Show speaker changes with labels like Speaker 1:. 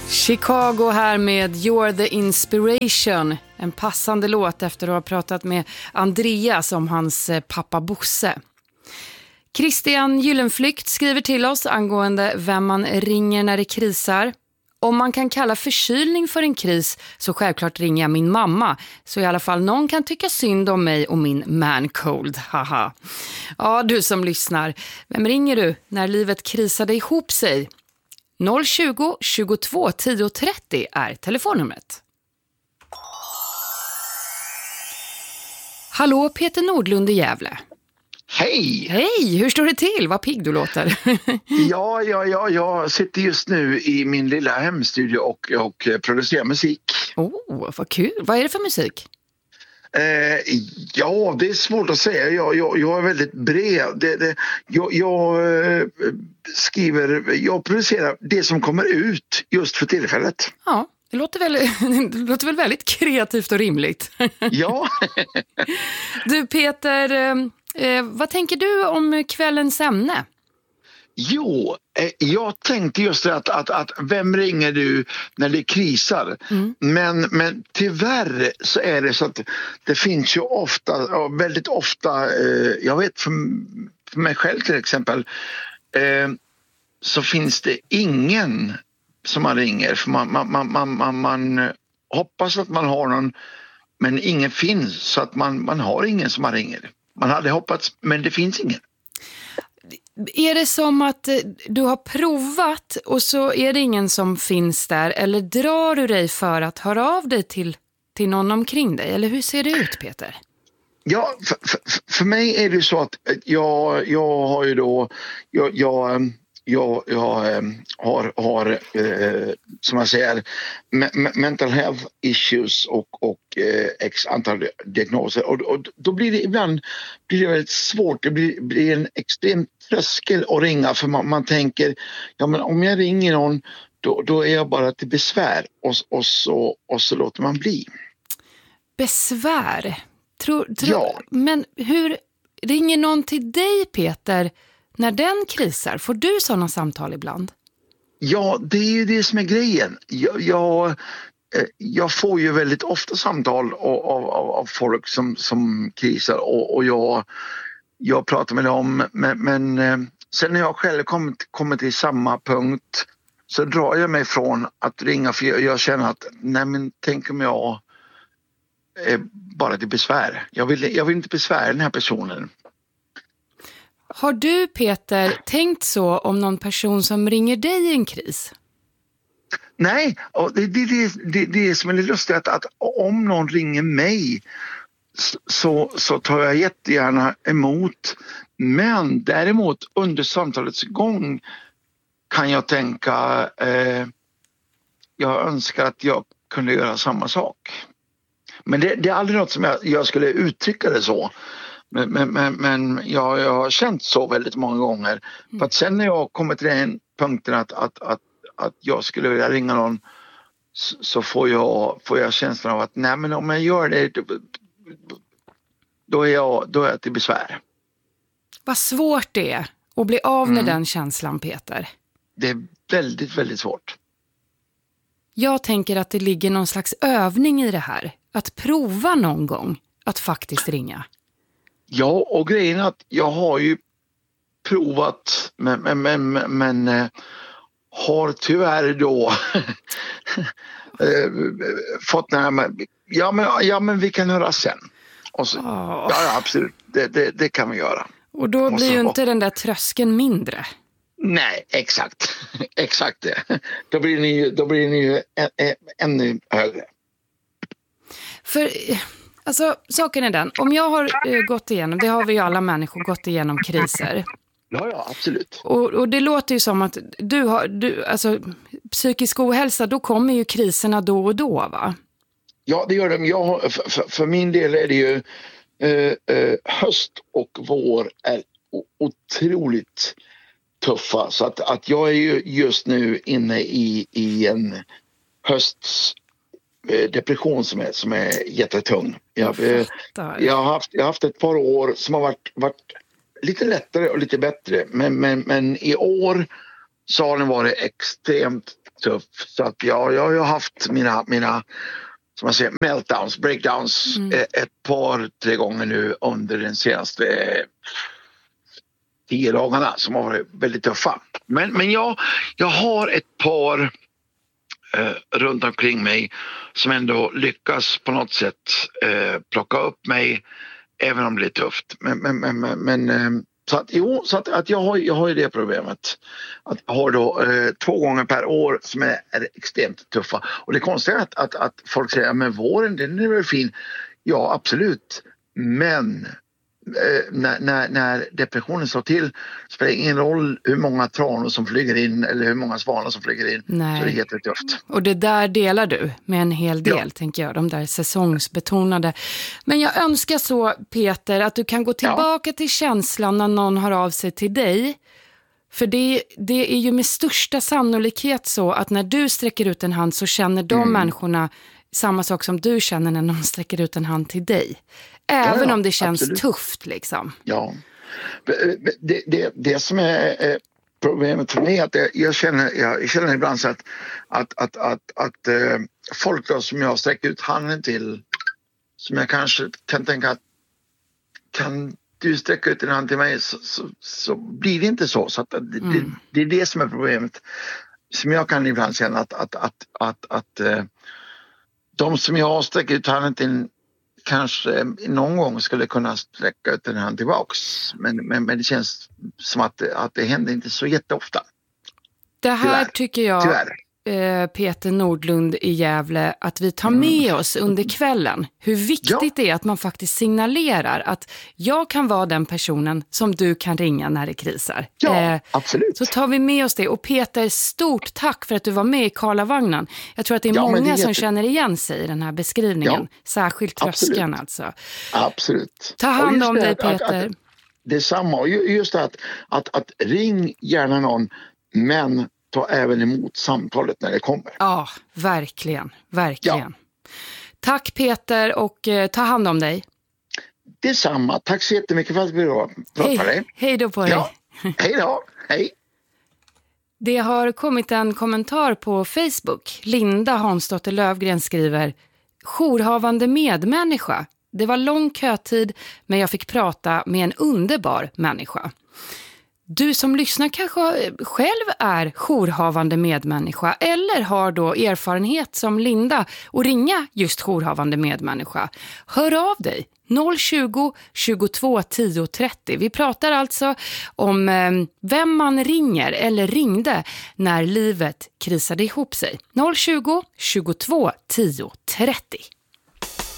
Speaker 1: Chicago här med You're the Inspiration. En passande låt efter att ha pratat med Andreas om hans pappa Bosse. Christian Gyllenflykt skriver till oss angående vem man ringer när det krisar. Om man kan kalla förkylning för en kris så självklart ringer jag min mamma. Så i alla fall någon kan tycka synd om mig och min man cold. Haha. Ja, du som lyssnar. Vem ringer du när livet krisade ihop sig? 020 22 10 30 är telefonnumret. Hallå, Peter Nordlund i Gävle.
Speaker 2: Hej!
Speaker 1: Hej, hur står det till? Vad pigg du låter.
Speaker 2: Ja, jag sitter just nu i min lilla hemstudio och producerar musik.
Speaker 1: Vad kul. Vad är det för musik?
Speaker 2: Ja, det är svårt att säga. Jag är väldigt bred. Jag producerar det som kommer ut just för tillfället.
Speaker 1: Ja, det låter väl väldigt kreativt och rimligt.
Speaker 2: Ja.
Speaker 1: Du Peter, vad tänker du om kvällens ämne?
Speaker 2: Jo, jag tänkte just det att vem ringer du när det krisar? Men tyvärr så är det så att det finns ju väldigt ofta, jag vet för mig själv till exempel, så finns det ingen som man ringer. För man hoppas att man har någon, men ingen finns, så att man har ingen som man ringer. Man hade hoppats, men det finns ingen.
Speaker 1: Är det som att du har provat och så är det ingen som finns där? Eller drar du dig för att höra av dig till någon omkring dig? Eller hur ser det ut, Peter?
Speaker 2: Ja, för mig är det så att jag har ju då... Jag har som man säger mental health issues och x antal diagnoser och då blir det ibland väldigt svårt. Det blir en extrem tröskel att ringa, för man tänker, ja men om jag ringer någon då är jag bara till besvär och så låter man bli. Besvär? Ja.
Speaker 1: Men hur ringer någon till dig, Peter, när den krisar? Får du sådana samtal ibland? Ja, det är ju det som är grejen. Jag får ju väldigt ofta samtal av folk som krisar och jag pratar med dem. Men sen när jag själv kommer till samma punkt så drar jag mig från att ringa, för jag känner att nej, men tänk om jag är bara till besvär. Jag vill inte besvära den här personen. Har du, Peter, tänkt så om någon person som ringer dig i en kris?
Speaker 2: Nej, och det är som är lite lustigt att om någon ringer mig så tar jag jättegärna emot. Men däremot under samtalets gång kan jag tänka, jag önskar att jag kunde göra samma sak. Men det är aldrig något som jag skulle uttrycka det så. Men jag har känt så väldigt många gånger. För att sen när jag kommer till den punkten att jag skulle vilja ringa någon, så får jag känslan av att nej, men om jag gör det då är jag till besvär.
Speaker 1: Vad svårt det är att bli av med den känslan, Peter.
Speaker 2: Det är väldigt, väldigt svårt.
Speaker 1: Jag tänker att det ligger någon slags övning i det här. Att prova någon gång att faktiskt ringa.
Speaker 2: Ja, och grejen är att jag har ju provat men har tyvärr då fått den här med, ja men vi kan höra sen. Och så, ja, absolut, det kan vi göra.
Speaker 1: Och då blir ju inte den där tröskeln mindre.
Speaker 2: Nej, exakt det. Då blir ni ju ännu högre.
Speaker 1: För alltså, saken är den, om jag har gått igenom, det har vi ju alla människor gått igenom kriser.
Speaker 2: Ja, absolut.
Speaker 1: Och det låter ju som att alltså psykisk ohälsa, då kommer ju kriserna då och då, va?
Speaker 2: Ja, det gör de. För min del är det ju höst och vår är otroligt tuffa. Så att jag är ju just nu inne i en höstdepression som är jättetung. Jag har haft ett par år som har varit lite lättare och lite bättre. Men i år så har den varit extremt tuff. Så att jag har haft mina som man säger, meltdowns, breakdowns ett par, 3 gånger nu under den senaste 10 dagarna som har varit väldigt tuffa. Men jag har ett par runt omkring mig som ändå lyckas på något sätt plocka upp mig även om det är tufft. Men så att jag har ju det problemet att jag har då 2 gånger per år som är extremt tuffa. Och det konstiga är att folk säger men våren den är väl fin. Ja absolut, men när depressionen slår till spelar det ingen roll hur många tranor som flyger in eller hur många svanar som flyger in. Nej. Så det är jättetufft.
Speaker 1: Och det där delar du med en hel del, tänker jag, de där säsongsbetonade. Men jag önskar så, Peter, att du kan gå tillbaka till känslan när någon har av sig till dig. För det är ju med största sannolikhet så att när du sträcker ut en hand så känner de människorna samma sak som du känner när någon sträcker ut en hand till dig. Även om det känns tufft liksom. Ja.
Speaker 2: Det som är problemet för mig är att jag känner ibland så att folk då som jag sträcker ut handen till som jag kanske kan tänka att kan du sträcka ut en hand till mig så blir det inte så. Så att det är det som är problemet. Som jag kan ibland känna att de som jag sträcker ut handen till kanske någon gång skulle kunna sträcka ut en hand tillbaks. Men det känns som att det händer inte så jätteofta.
Speaker 1: Det här tycker jag, Peter Nordlund i Gävle, att vi tar med oss under kvällen. Hur viktigt det är att man faktiskt signalerar att jag kan vara den personen som du kan ringa när det krisar.
Speaker 2: Ja, absolut.
Speaker 1: Så tar vi med oss det. Och Peter, stort tack för att du var med i Karlavagnen. Jag tror att det är många som känner igen sig i den här beskrivningen. Ja, särskilt tröskeln alltså.
Speaker 2: Absolut.
Speaker 1: Ta hand om dig, Peter.
Speaker 2: Det är samma. Och just att ring gärna någon, men ta även emot samtalet när det kommer.
Speaker 1: Ja, verkligen. Ja. Tack Peter och ta hand om dig.
Speaker 2: Detsamma. Tack så jättemycket för att vi pratade dig.
Speaker 1: Hej då på dig.
Speaker 2: Ja. Hej då. Hej.
Speaker 1: Det har kommit en kommentar på Facebook. Linda Hansdotter Lövgren skriver: jourhavande medmänniska. Det var lång kötid men jag fick prata med en underbar människa. Du som lyssnar kanske själv är jourhavande medmänniska eller har då erfarenhet som Linda och ringa just jourhavande medmänniska. Hör av dig 020 22 10 30. Vi pratar alltså om vem man ringer eller ringde när livet krisade ihop sig. 020 22 10 30.